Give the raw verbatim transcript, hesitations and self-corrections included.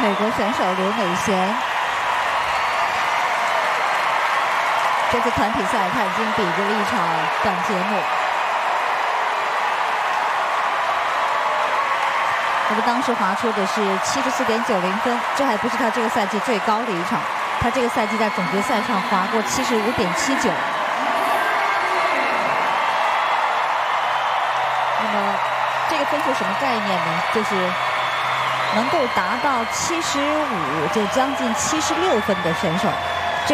美国选手刘美贤，这次团体赛他已经比过了一场短节目。那么当时划出的是七十四点九零分，这还不是他这个赛季最高的一场。他这个赛季在总决赛上划过七十五点七九。那么这个分数什么概念呢？就是能够达到七十五，就将近七十六分的选手。